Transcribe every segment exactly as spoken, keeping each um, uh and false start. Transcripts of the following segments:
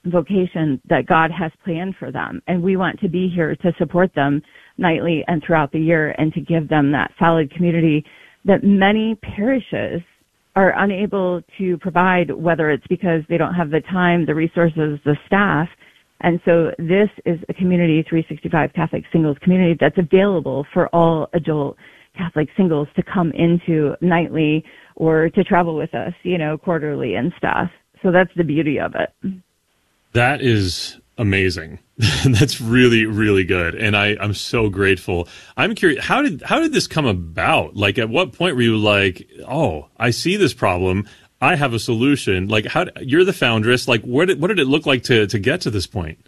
vocation that God has planned for them. And we want to be here to support them nightly and throughout the year and to give them that solid community that many parishes are unable to provide, whether it's because they don't have the time, the resources, the staff. And so this is a community, three sixty-five Catholic Singles community, that's available for all adult Catholic singles to come into nightly or to travel with us, you know, quarterly and stuff. So that's the beauty of it. That is amazing. That's really, really good. And I, I'm so grateful. I'm curious, how did how did this come about? Like, at what point were you like, oh, I see this problem, I have a solution? Like, how you're the foundress. Like, what did, what did it look like to, to get to this point?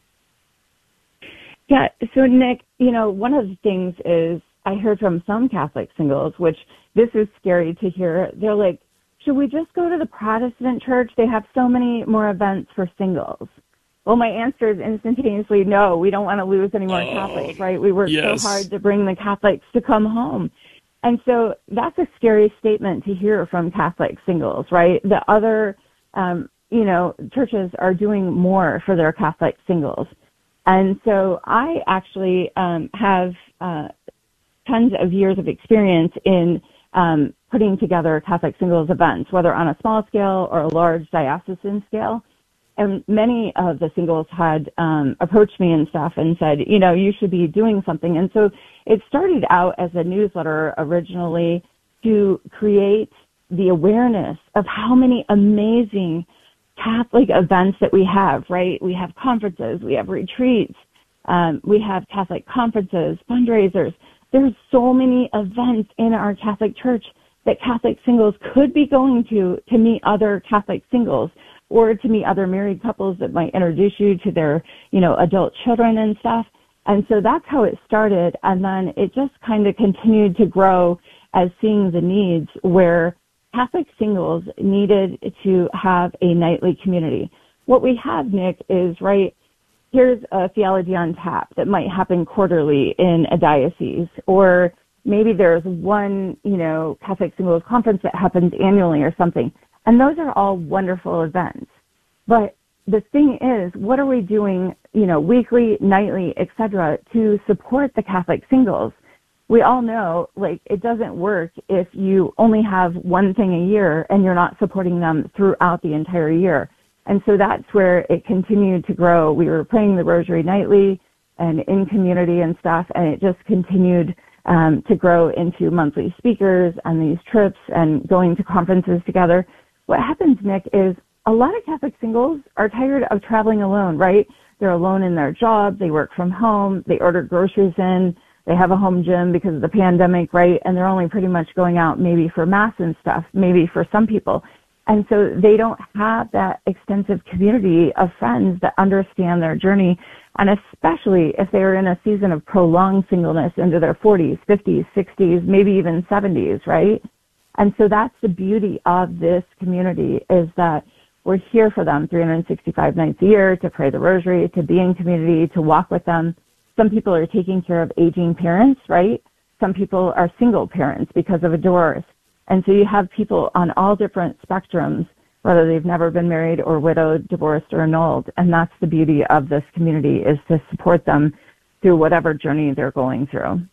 Yeah, so Nick, you know, one of the things is I heard from some Catholic singles, which this is scary to hear. They're like, should we just go to the Protestant church? They have so many more events for singles. Well, my answer is instantaneously no. We don't want to lose any more oh, Catholics, right? We work yes. so hard to bring the Catholics to come home. And so that's a scary statement to hear from Catholic singles, right? The other, um, you know, churches are doing more for their Catholic singles. And so I actually um, have uh, tons of years of experience in um, putting together Catholic singles events, whether on a small scale or a large diocesan scale. And many of the singles had um, approached me and stuff and said, you know, you should be doing something. And so it started out as a newsletter originally to create the awareness of how many amazing Catholic events that we have, right? We have conferences, we have retreats, um, we have Catholic conferences, fundraisers. There's so many events in our Catholic Church that Catholic singles could be going to to meet other Catholic singles or to meet other married couples that might introduce you to their, you know, adult children and stuff. And so that's how it started. And then it just kind of continued to grow as seeing the needs where Catholic singles needed to have a nightly community. What we have, Nick, is, right, here's a theology on tap that might happen quarterly in a diocese, or maybe there's one, you know, Catholic singles conference that happens annually or something. And those are all wonderful events. But the thing is, what are we doing, you know, weekly, nightly, et cetera, to support the Catholic singles? We all know, like, it doesn't work if you only have one thing a year and you're not supporting them throughout the entire year. And so that's where it continued to grow. We were praying the rosary nightly and in community and stuff, and it just continued um, to grow into monthly speakers and these trips and going to conferences together. What happens, Nick, is a lot of Catholic singles are tired of traveling alone, right? They're alone in their job. They work from home. They order groceries in. They have a home gym because of the pandemic, right? And they're only pretty much going out maybe for mass and stuff, maybe for some people. And so they don't have that extensive community of friends that understand their journey, and especially if they are in a season of prolonged singleness into their forties, fifties, sixties, maybe even seventies, right? And so that's the beauty of this community, is that we're here for them three hundred sixty-five nights a year to pray the rosary, to be in community, to walk with them. Some people are taking care of aging parents, right? Some people are single parents because of a divorce. And so you have people on all different spectrums, whether they've never been married or widowed, divorced, or annulled. And that's the beauty of this community, is to support them through whatever journey they're going through.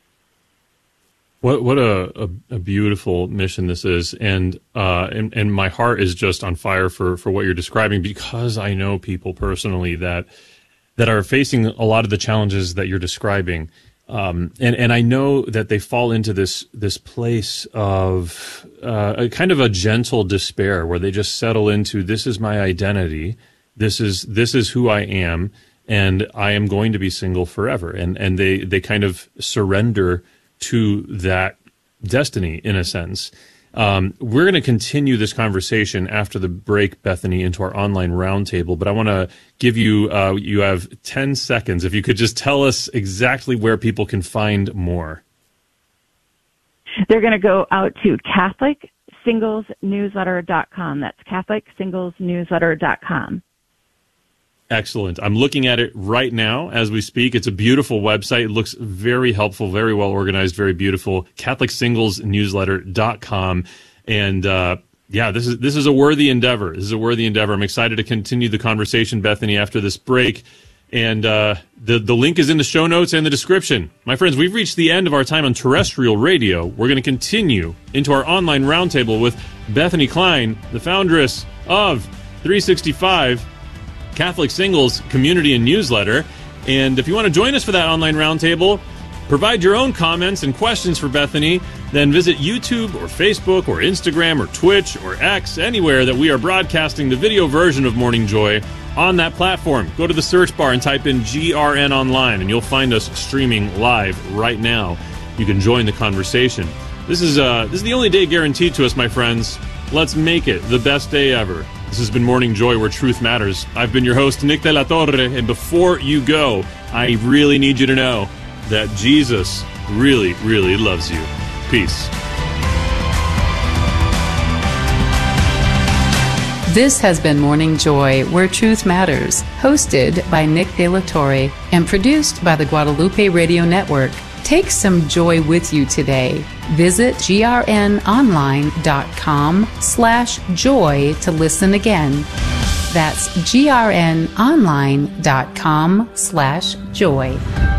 What what a, a, a beautiful mission this is, and uh and, and my heart is just on fire for, for what you're describing, because I know people personally that that are facing a lot of the challenges that you're describing, um, and and I know that they fall into this this place of uh, a kind of a gentle despair, where they just settle into, this is my identity, this is this is who I am, and I am going to be single forever, and and they they kind of surrender to that destiny, in a sense. Um, we're going to continue this conversation after the break, Bethany, into our online roundtable, but I want to give you, uh, you have ten seconds. If you could just tell us exactly where people can find more. They're going to go out to Catholic Singles Newsletter dot com. That's Catholic Singles Newsletter dot com. Excellent. I'm looking at it right now as we speak. It's a beautiful website. It looks very helpful, very well organized, very beautiful. Catholic Singles Newsletter dot com. And uh, yeah, this is this is a worthy endeavor. This is a worthy endeavor. I'm excited to continue the conversation, Bethany, after this break. And uh, the, the link is in the show notes and the description. My friends, we've reached the end of our time on terrestrial radio. We're going to continue into our online roundtable with Bethany Klein, the foundress of three sixty-five Catholic Singles Community and Newsletter. And if you want to join us for that online roundtable, provide your own comments and questions for Bethany, then visit YouTube or Facebook or Instagram or Twitch or X, anywhere that we are broadcasting the video version of Morning Joy on that platform. Go to the search bar and type in G R N Online, and you'll find us streaming live right now. You can join the conversation. This is uh, this is the only day guaranteed to us, my friends. Let's make it the best day ever. This has been Morning Joy, where truth matters. I've been your host, Nick De La Torre, and before you go, I really need you to know that Jesus really, really loves you. Peace. This has been Morning Joy, where truth matters, hosted by Nick De La Torre and produced by the Guadalupe Radio Network. Take some joy with you today. Visit grnonline.com slash joy to listen again. That's grnonline.com slash joy.